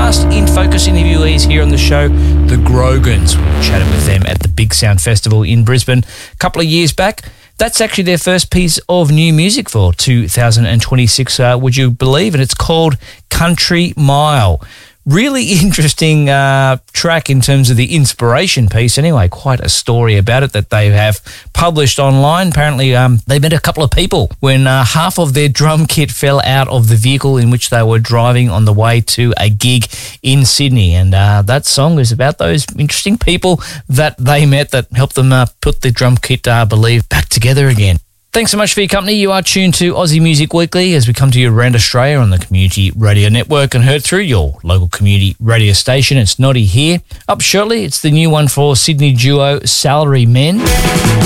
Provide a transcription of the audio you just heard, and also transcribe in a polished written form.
last In Focus interviewees here on the show, the Grogans. We chatted with them at the Big Sound Festival in Brisbane a couple of years back. That's actually their first piece of new music for 2026, would you believe? And it's called Country Mile. Really interesting track in terms of the inspiration piece. Anyway, quite a story about it that they have published online. Apparently, they met a couple of people when half of their drum kit fell out of the vehicle in which they were driving on the way to a gig in Sydney. And that song is about those interesting people that they met that helped them put the drum kit, I believe, back together again. Thanks so much for your company. You are tuned to Aussie Music Weekly as we come to you around Australia on the Community Radio Network and heard through your local community radio station. It's Noddy here. Up shortly, it's the new one for Sydney duo Salary Men.